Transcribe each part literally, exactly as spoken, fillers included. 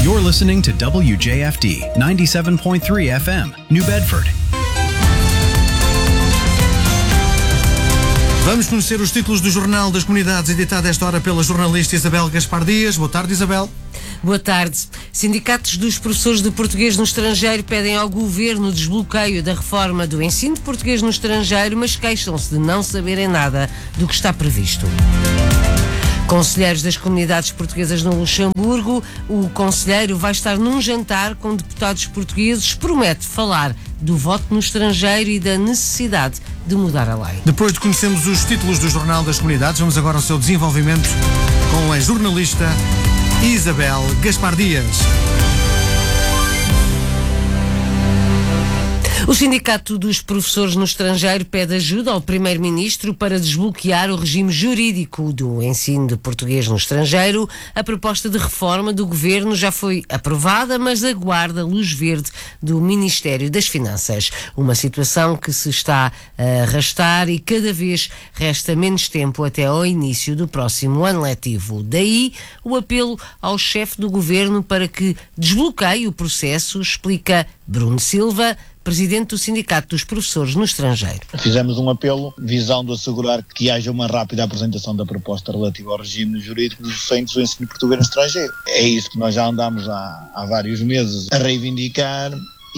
You're listening to W J F D ninety-seven point three F M, New Bedford. Vamos conhecer os títulos do Jornal das Comunidades, editado esta hora pela jornalista Isabel Gaspar Dias. Boa tarde, Isabel. Boa tarde. Sindicatos dos professores de português no estrangeiro pedem ao Governo desbloqueio da reforma do ensino de português no estrangeiro, mas queixam-se de não saberem nada do que está previsto. Conselheiros das comunidades portuguesas no Luxemburgo. O conselheiro vai estar num jantar com deputados portugueses, promete falar do voto no estrangeiro e da necessidade de mudar a lei. Depois de conhecermos os títulos do Jornal das Comunidades, vamos agora ao seu desenvolvimento com a jornalista Isabel Gaspar Dias. O Sindicato dos Professores no Estrangeiro pede ajuda ao Primeiro-Ministro para desbloquear o regime jurídico do ensino de português no estrangeiro. A proposta de reforma do Governo já foi aprovada, mas aguarda luz verde do Ministério das Finanças. Uma situação que se está a arrastar e cada vez resta menos tempo até ao início do próximo ano letivo. Daí o apelo ao chefe do Governo para que desbloqueie o processo, explica Bruno Silva, presidente do Sindicato dos Professores no Estrangeiro. Fizemos um apelo visando assegurar que haja uma rápida apresentação da proposta relativa ao regime jurídico dos docentes do ensino português no estrangeiro. É isso que nós já andamos há, há vários meses a reivindicar.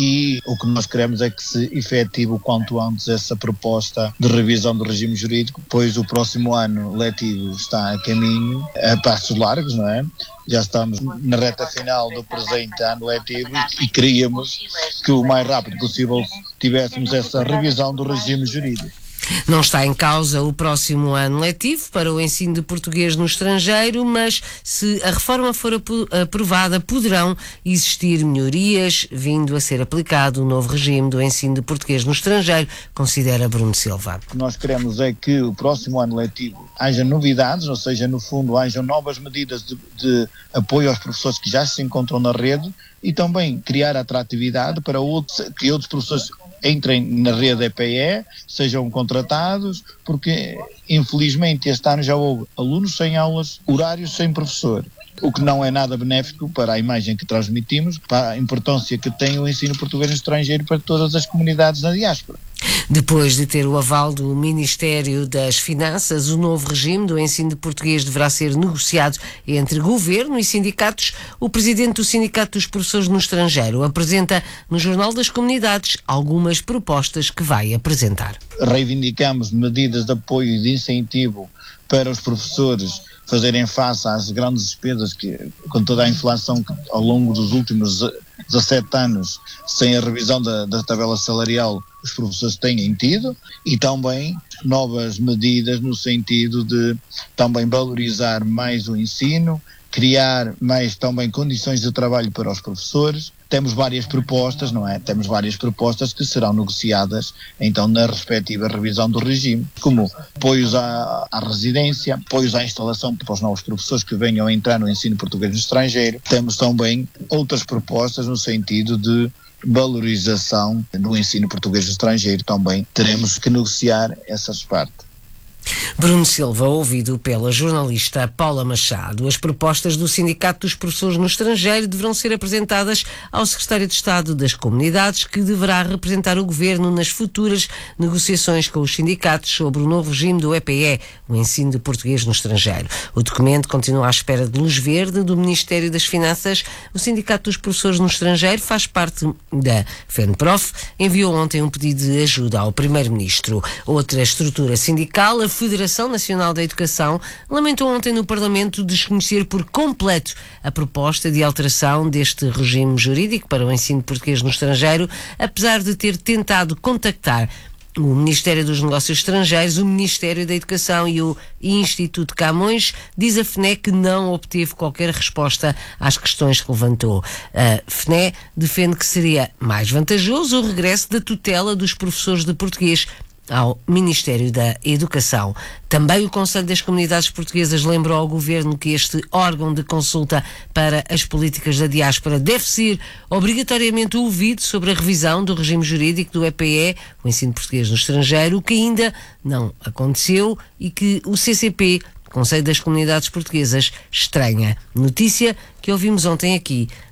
E o que nós queremos é que se efetive o quanto antes essa proposta de revisão do regime jurídico, pois o próximo ano letivo está a caminho, a passos largos, não é? Já estamos na reta final do presente ano letivo e queríamos que o mais rápido possível tivéssemos essa revisão do regime jurídico. Não está em causa o próximo ano letivo para o ensino de português no estrangeiro, mas se a reforma for aprovada, poderão existir melhorias, vindo a ser aplicado o novo regime do ensino de português no estrangeiro, considera Bruno Silva. O que nós queremos é que o próximo ano letivo haja novidades, ou seja, no fundo, hajam novas medidas de, de apoio aos professores que já se encontram na rede e também criar atratividade para outros, que outros professores entrem na rede E P E, sejam contratados, porque infelizmente este ano já houve alunos sem aulas, horários sem professor, o que não é nada benéfico para a imagem que transmitimos, para a importância que tem o ensino português no estrangeiro para todas as comunidades na diáspora. Depois de ter o aval do Ministério das Finanças, o novo regime do ensino de português deverá ser negociado entre governo e sindicatos. O presidente do Sindicato dos Professores no Estrangeiro apresenta no Jornal das Comunidades algumas propostas que vai apresentar. Reivindicamos medidas de apoio e de incentivo para os professores fazerem face às grandes despesas que, com toda a inflação que ao longo dos últimos dezassete anos, sem a revisão da, da tabela salarial, os professores têm tido, e também novas medidas no sentido de também valorizar mais o ensino, criar mais também condições de trabalho para os professores. Temos várias propostas, não é? Temos várias propostas que serão negociadas, então, na respectiva revisão do regime, como apoios à, à residência, apoios à instalação para os novos professores que venham a entrar no ensino português no estrangeiro. Temos também outras propostas no sentido de valorização do ensino português no estrangeiro. Também teremos que negociar essas partes. Bruno Silva, ouvido pela jornalista Paula Machado. As propostas do Sindicato dos Professores no Estrangeiro deverão ser apresentadas ao Secretário de Estado das Comunidades, que deverá representar o Governo nas futuras negociações com os sindicatos sobre o novo regime do E P E, o ensino de português no estrangeiro. O documento continua à espera de luz verde do Ministério das Finanças. O Sindicato dos Professores no Estrangeiro faz parte da FENPROF, enviou ontem um pedido de ajuda ao Primeiro-Ministro. Outra estrutura sindical, a Federação Nacional da Educação, lamentou ontem no Parlamento desconhecer por completo a proposta de alteração deste regime jurídico para o ensino português no estrangeiro, apesar de ter tentado contactar o Ministério dos Negócios Estrangeiros, o Ministério da Educação e o Instituto Camões. Diz a F N E que não obteve qualquer resposta às questões que levantou. A F N E defende que seria mais vantajoso o regresso da tutela dos professores de português ao Ministério da Educação. Também o Conselho das Comunidades Portuguesas lembrou ao Governo que este órgão de consulta para as políticas da diáspora deve ser obrigatoriamente ouvido sobre a revisão do regime jurídico do E P E, o ensino português no estrangeiro, o que ainda não aconteceu e que o C C P, Conselho das Comunidades Portuguesas, estranha. Notícia que ouvimos ontem aqui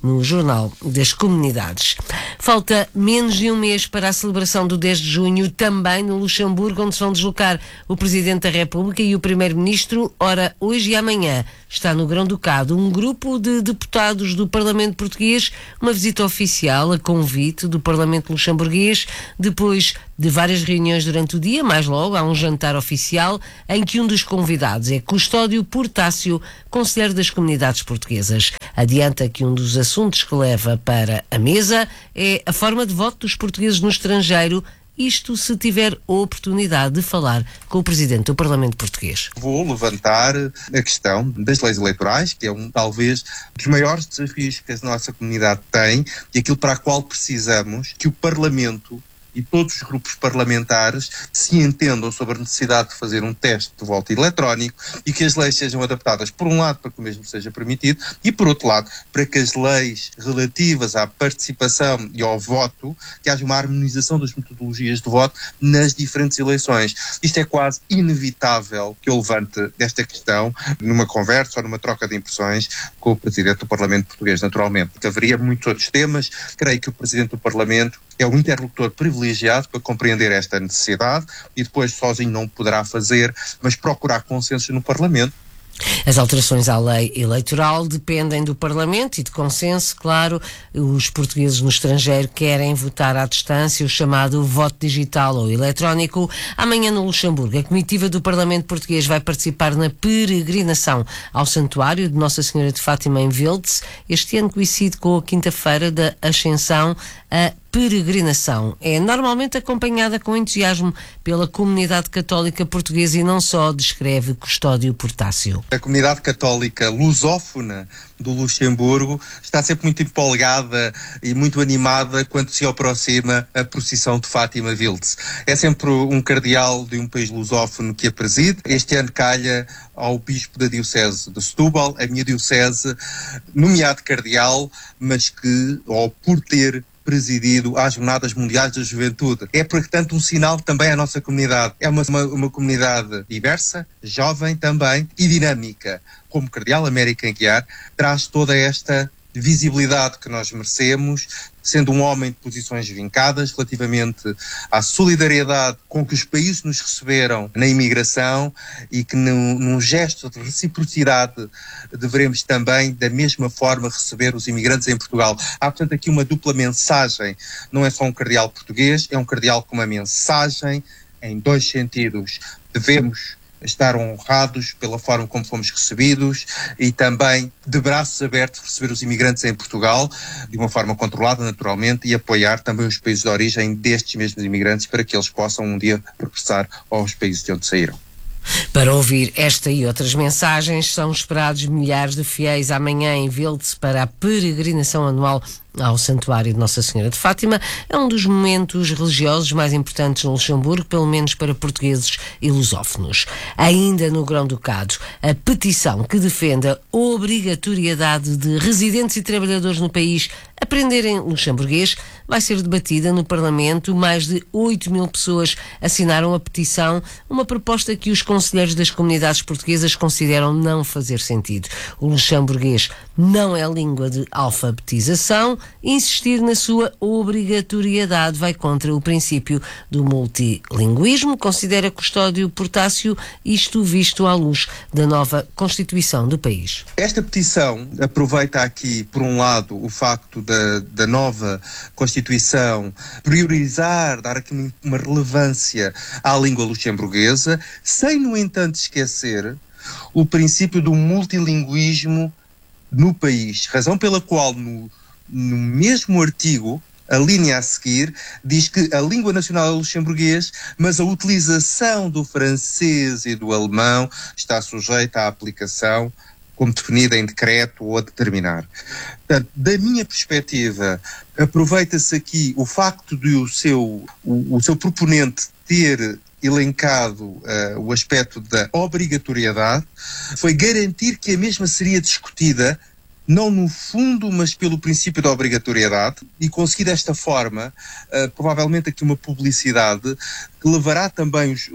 no Jornal das Comunidades. Falta menos de um mês para a celebração do dez de junho, também no Luxemburgo, onde se vão deslocar o Presidente da República e o Primeiro-Ministro. Ora, hoje e amanhã está no Grão-Ducado um grupo de deputados do Parlamento Português, uma visita oficial a convite do Parlamento luxemburguês, depois de várias reuniões durante o dia. Mais logo há um jantar oficial em que um dos convidados é Custódio Portácio, conselheiro das comunidades portuguesas. Adianta que um dos assuntos que leva para a mesa é a forma de voto dos portugueses no estrangeiro, isto se tiver a oportunidade de falar com o Presidente do Parlamento Português. Vou levantar a questão das leis eleitorais, que é um, talvez, dos maiores desafios que a nossa comunidade tem e aquilo para o qual precisamos que o Parlamento e todos os grupos parlamentares se entendam sobre a necessidade de fazer um teste de voto eletrónico e que as leis sejam adaptadas, por um lado, para que o mesmo seja permitido e, por outro lado, para que as leis relativas à participação e ao voto, que haja uma harmonização das metodologias de voto nas diferentes eleições. Isto é quase inevitável que eu levante esta questão numa conversa ou numa troca de impressões com o Presidente do Parlamento Português, naturalmente. Porque haveria muitos outros temas. Creio que o Presidente do Parlamento é o interlocutor privilegiado para compreender esta necessidade e depois sozinho não poderá fazer, mas procurar consenso no Parlamento. As alterações à lei eleitoral dependem do Parlamento e de consenso, claro. Os portugueses no estrangeiro querem votar à distância, o chamado voto digital ou eletrónico. Amanhã no Luxemburgo, a comitiva do Parlamento Português vai participar na peregrinação ao Santuário de Nossa Senhora de Fátima em Viltz. Este ano coincide com a quinta-feira da Ascensão. A peregrinação é normalmente acompanhada com entusiasmo pela comunidade católica portuguesa e não só, descreve Custódio Portácio. A comunidade católica lusófona do Luxemburgo está sempre muito empolgada e muito animada quando se aproxima a procissão de Fátima Viltz. É sempre um cardeal de um país lusófono que a preside. Este ano calha ao bispo da diocese de Setúbal, a minha diocese, nomeado cardeal, mas que, ou por ter presidido às Jornadas Mundiais da Juventude. É, portanto, um sinal também à nossa comunidade. É uma, uma, uma comunidade diversa, jovem também e dinâmica. Como Cardeal Américo Aguiar, traz toda esta visibilidade que nós merecemos, sendo um homem de posições vincadas relativamente à solidariedade com que os países nos receberam na imigração e que num, num gesto de reciprocidade devemos também da mesma forma receber os imigrantes em Portugal. Há, portanto, aqui uma dupla mensagem. Não é só um cardeal português, é um cardeal com uma mensagem em dois sentidos. Devemos estar honrados pela forma como fomos recebidos e também de braços abertos receber os imigrantes em Portugal de uma forma controlada, naturalmente, e apoiar também os países de origem destes mesmos imigrantes para que eles possam um dia regressar aos países de onde saíram. Para ouvir esta e outras mensagens, são esperados milhares de fiéis amanhã em Viltz para a peregrinação anual ao Santuário de Nossa Senhora de Fátima. É um dos momentos religiosos mais importantes no Luxemburgo, pelo menos para portugueses e lusófonos. Ainda no Grão-Ducado, a petição que defende a obrigatoriedade de residentes e trabalhadores no país aprenderem luxemburguês vai ser debatida no Parlamento. Mais de oito mil pessoas assinaram a petição, uma proposta que os conselheiros das comunidades portuguesas consideram não fazer sentido. O luxemburguês não é língua de alfabetização. Insistir na sua obrigatoriedade vai contra o princípio do multilinguismo, considera Custódio Portácio, isto visto à luz da nova Constituição do país. Esta petição aproveita aqui, por um lado, o facto da, da nova Constituição priorizar, dar aqui uma relevância à língua luxemburguesa, sem, no entanto, esquecer o princípio do multilinguismo no país, razão pela qual no No mesmo artigo, a linha a seguir, diz que a língua nacional é o luxemburguês, mas a utilização do francês e do alemão está sujeita à aplicação como definida em decreto ou a determinar. Portanto, da minha perspectiva, aproveita-se aqui o facto de o seu, o, o seu proponente ter elencado uh, o aspecto da obrigatoriedade, foi garantir que a mesma seria discutida não no fundo, mas pelo princípio da obrigatoriedade, e conseguir desta forma, uh, provavelmente aqui uma publicidade que levará também os, os deputados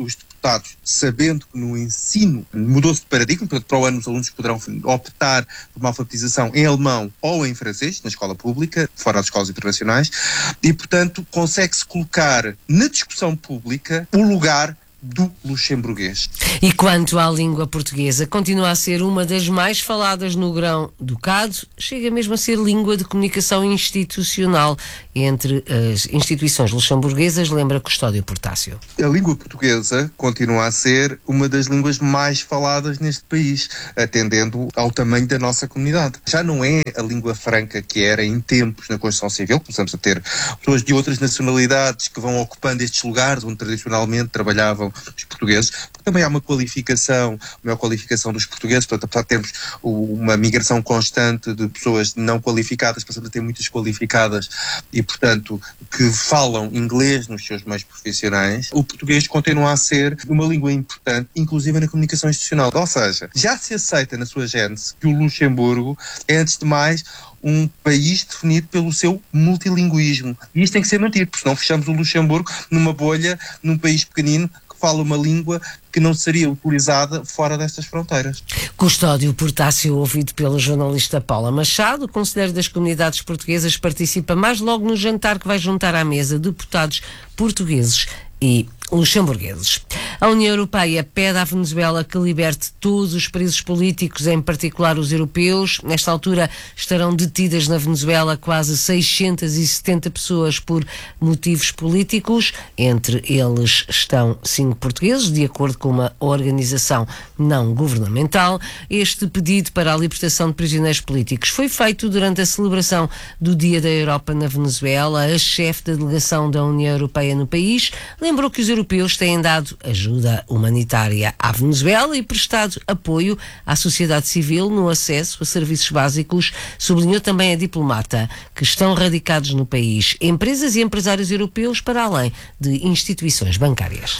deputados, sabendo que no ensino mudou-se de paradigma, portanto, para o ano os alunos poderão optar por uma alfabetização em alemão ou em francês, na escola pública, fora das escolas internacionais, e, portanto, consegue-se colocar na discussão pública o lugar do luxemburguês. E quanto à língua portuguesa, continua a ser uma das mais faladas no Grão-Ducado, chega mesmo a ser língua de comunicação institucional entre as instituições luxemburguesas, lembra Custódio Portácio. A língua portuguesa continua a ser uma das línguas mais faladas neste país, atendendo ao tamanho da nossa comunidade. Já não é a língua franca que era em tempos na Constituição Civil, começamos a ter pessoas de outras nacionalidades que vão ocupando estes lugares onde tradicionalmente trabalhavam os portugueses, porque também há uma qualificação, uma qualificação dos portugueses, portanto, apesar de termos uma migração constante de pessoas não qualificadas, passamos a ter muitas qualificadas e, portanto, que falam inglês nos seus meios profissionais, o português continua a ser uma língua importante, inclusive na comunicação institucional. Ou seja, já se aceita na sua gênese que o Luxemburgo é, antes de mais, um país definido pelo seu multilinguismo. E isto tem que ser mantido, porque senão fechamos o Luxemburgo numa bolha, num país pequenino, fala uma língua que não seria utilizada fora destas fronteiras. Custódio Portácio, ouvido pela jornalista Paula Machado, o conselheiro das comunidades portuguesas, participa mais logo no jantar que vai juntar à mesa deputados portugueses e luxemburgueses. A União Europeia pede à Venezuela que liberte todos os presos políticos, em particular os europeus. Nesta altura estarão detidas na Venezuela quase seiscentas e setenta pessoas por motivos políticos. Entre eles estão cinco portugueses, de acordo com uma organização não governamental. Este pedido para a libertação de prisioneiros políticos foi feito durante a celebração do Dia da Europa na Venezuela. A chefe da delegação da União Europeia no país lembrou que os europeus têm dado ajuda humanitária à Venezuela e prestado apoio à sociedade civil no acesso a serviços básicos. Sublinhou também a diplomata que estão radicados no país empresas e empresários europeus para além de instituições bancárias.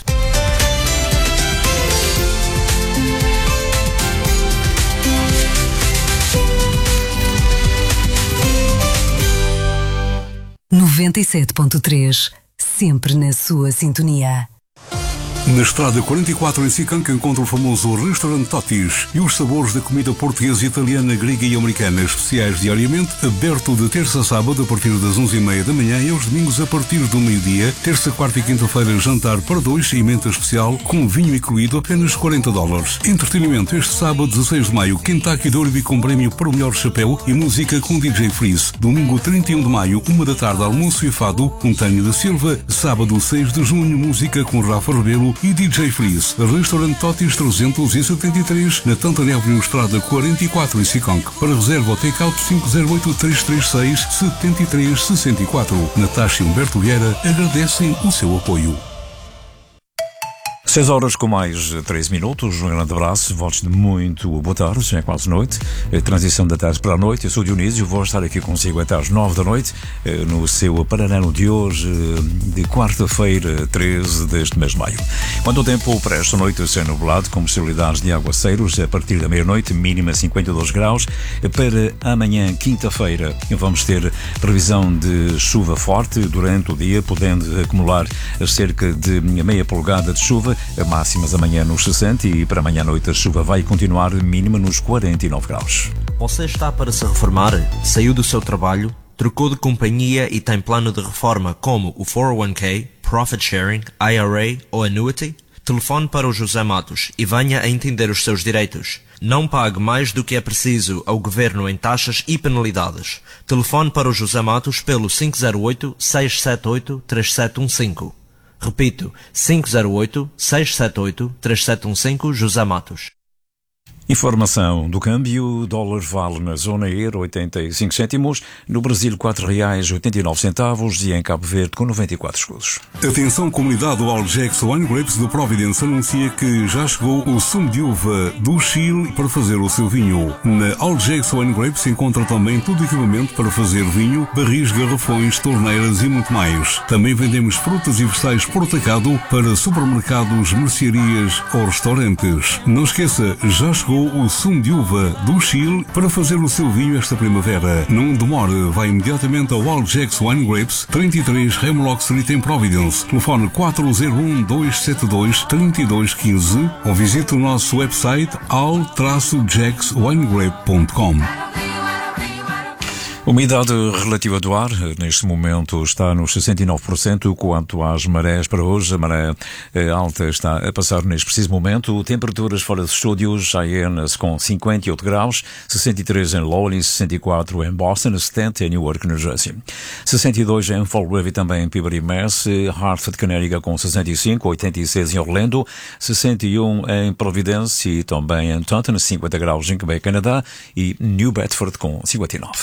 noventa e sete ponto três, sempre na sua sintonia. Na Estrada quarenta e quatro em Sicanca encontra o famoso restaurante Totis e os sabores da comida portuguesa, italiana, grega e americana, especiais diariamente, aberto de terça a sábado a partir das onze e meia da manhã e aos domingos a partir do meio-dia, terça, quarta e quinta-feira jantar para dois e menta especial com vinho incluído apenas quarenta dólares. Entretenimento este sábado dezasseis de maio, Kentucky Derby com prémio para o melhor chapéu e música com D J Freeze. Domingo trinta e um de maio, uma da tarde, almoço e fado com Tânia da Silva. Sábado seis de junho, música com Rafa Rebelo e D J Freeze. Restaurante Totis trezentos e setenta e três, na Tantana Avenue Estrada quarenta e quatro em Siconque. Para reserva ou take-out cinco zero oito, três três seis, sete três seis quatro. Natasha e Humberto Vieira agradecem o seu apoio. seis horas com mais três minutos, um grande abraço, votos de muito boa tarde, já é quase noite, a transição da tarde para a noite. Eu sou Dionísio, vou estar aqui consigo até às nove da noite, no seu Paranano de hoje, de quarta-feira, treze deste mês de maio. Quanto ao tempo, para esta noite a ser nublado, com possibilidades de aguaceiros a partir da meia-noite, mínima cinquenta e dois graus. Para amanhã, quinta-feira, vamos ter previsão de chuva forte durante o dia, podendo acumular cerca de meia polegada de chuva. Máximas amanhã nos sessenta e para amanhã à noite a chuva vai continuar mínima nos quarenta e nove graus. Você está para se reformar? Saiu do seu trabalho? Trocou de companhia e tem plano de reforma como o quatro oh one k, Profit Sharing, I R A ou Annuity? Telefone para o José Matos e venha a entender os seus direitos. Não pague mais do que é preciso ao Governo em taxas e penalidades. Telefone para o José Matos pelo cinco zero oito, seis sete oito, três sete um cinco. Repito, cinco zero oito, seis sete oito, três sete um cinco, José Matos. Informação do câmbio, dólar vale na zona euro oitenta e cinco cêntimos, no Brasil quatro reais oitenta e nove centavos e em Cabo Verde com noventa e quatro escudos. Atenção comunidade, o Algex Wine Grapes de Providence anuncia que já chegou o sumo de uva do Chile para fazer o seu vinho. Na Algex Wine Grapes se encontra também todo o equipamento para fazer vinho, barris, garrafões, torneiras e muito mais. Também vendemos frutas e vegetais por atacado para supermercados, mercearias ou restaurantes. Não esqueça, já chegou chegou o sumo de uva do Chile para fazer o seu vinho esta primavera. Não demore, vá imediatamente ao All Jacks Wine Grapes, trinta e três Hemlock Street em Providence. Telefone quatro zero um, dois sete dois, três dois um cinco ou visite o nosso website all jacks wine grape ponto com. Umidade relativa do ar, neste momento, está nos sessenta e nove por cento. Quanto às marés para hoje, a maré alta está a passar neste preciso momento. Temperaturas fora dos estúdios, Cheyenne com cinquenta e oito graus, sessenta e três em Lowell, sessenta e quatro em Boston, setenta em Newark, New Jersey. sessenta e dois em Fall River, também em Peabody, Mass, Hartford, Connecticut com sessenta e cinco, oitenta e seis em Orlando, sessenta e um em Providence e também em Taunton, cinquenta graus em Quebec, Canadá, e New Bedford com cinquenta e nove.